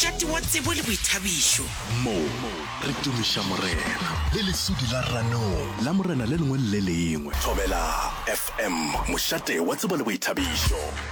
mošate wa tsebo le boithabišo mo re tumiša morena le lesudi la ranong la morena le lengwe le lengwe thobela FM mošate wa tsebo le boithabišo.